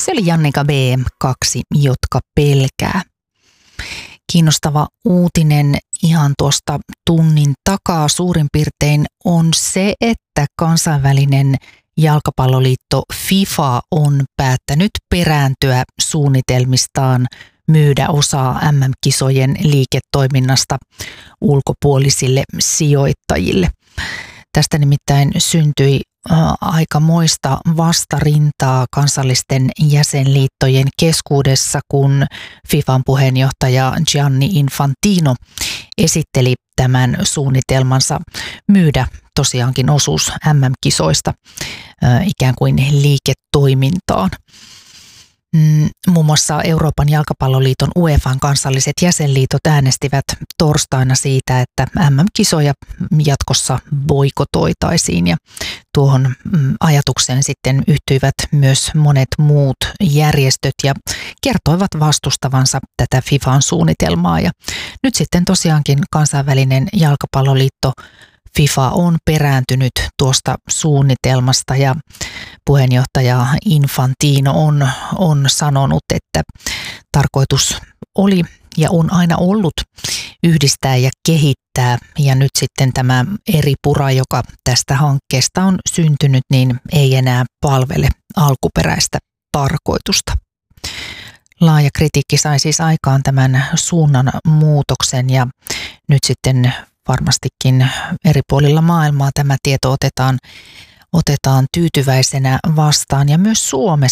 Se oli Jannika B. 2, jotka pelkää. Kiinnostava uutinen ihan tuosta tunnin takaa suurin piirtein on se, että kansainvälinen jalkapalloliitto FIFA on päättänyt perääntyä suunnitelmistaan myydä osaa MM-kisojen liiketoiminnasta ulkopuolisille sijoittajille. Tästä nimittäin syntyi aikamoista vastarintaa kansallisten jäsenliittojen keskuudessa, kun FIFAn puheenjohtaja Gianni Infantino esitteli tämän suunnitelmansa myydä tosiaankin osuus MM-kisoista ikään kuin liiketoimintaan. Muun muassa Euroopan jalkapalloliiton UEFAn kansalliset jäsenliitot äänestivät torstaina siitä, että MM-kisoja jatkossa boikotoitaisiin, ja tuohon ajatukseen sitten yhtyivät myös monet muut järjestöt ja kertoivat vastustavansa tätä FIFAn suunnitelmaa. Ja nyt sitten tosiaankin kansainvälinen jalkapalloliitto FIFA on perääntynyt tuosta suunnitelmasta, ja puheenjohtaja Infantino on sanonut, että tarkoitus oli ja on aina ollut yhdistää ja kehittää, ja nyt sitten tämä eri pura, joka tästä hankkeesta on syntynyt, niin ei enää palvele alkuperäistä tarkoitusta. Laaja kritiikki sai siis aikaan tämän suunnan muutoksen, ja nyt sitten varmastikin eri puolilla maailmaa tämä tieto otetaan tyytyväisenä vastaan, ja myös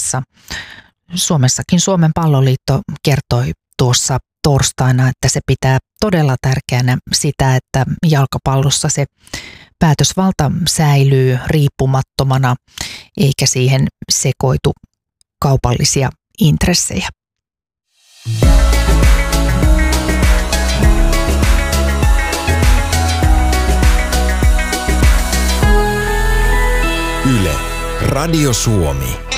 Suomessakin Suomen palloliitto kertoi tuossa torstaina, että se pitää todella tärkeänä sitä, että jalkapallossa se päätösvalta säilyy riippumattomana eikä siihen sekoitu kaupallisia intressejä. Yle, Radio Suomi.